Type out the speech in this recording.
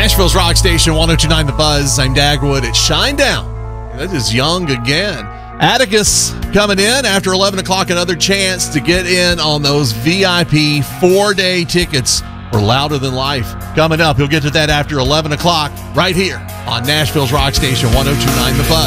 Nashville's Rock Station, 102.9 The Buzz. I'm Dagwood at Shinedown. That is young again. Atticus coming in after 11 o'clock. Another chance to get in on those VIP 4-day tickets for Louder Than Life. Coming up, he'll get to that after 11 o'clock right here on Nashville's Rock Station, 102.9 The Buzz.